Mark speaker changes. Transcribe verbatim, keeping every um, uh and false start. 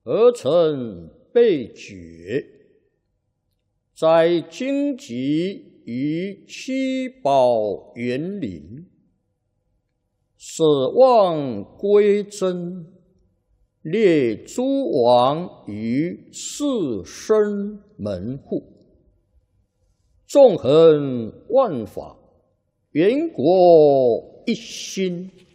Speaker 1: 而成被绝，在荆棘于七宝园林，舍望归真，列诸王于四生门户，纵横万法，元国一心。